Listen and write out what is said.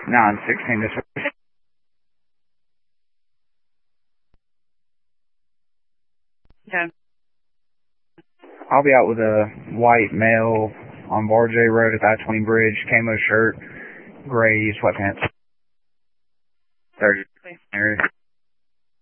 916 this way. Okay. I'll be out with a white male on Bar J Road at the I-20 bridge, camo shirt, gray sweatpants. 30 area.